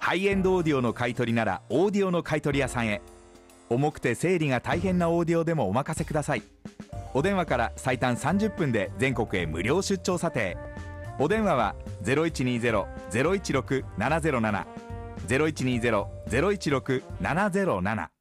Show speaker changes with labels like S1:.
S1: ハイエンドオーディオの買い取りならオーディオの買い取り屋さんへ。重くて整理が大変なオーディオでもお任せください。お電話から最短30分で全国へ無料出張査定。お電話は 0120-016-707 0120-016-707